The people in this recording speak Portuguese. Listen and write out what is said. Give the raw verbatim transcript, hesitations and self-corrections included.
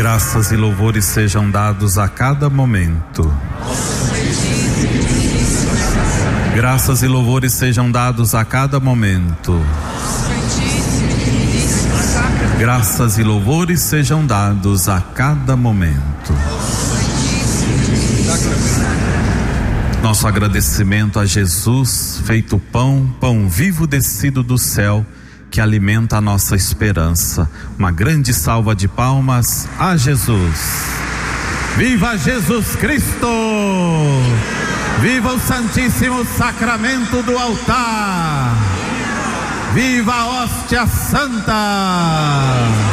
Graças e louvores sejam dados a cada momento. Graças e louvores sejam dados a cada momento. Graças e louvores sejam dados a cada momento. Nosso agradecimento a Jesus, feito pão, pão vivo descido do céu, que alimenta a nossa esperança. Uma grande salva de palmas a Jesus. Viva Jesus Cristo! Viva o Santíssimo Sacramento do altar! Viva a hóstia santa!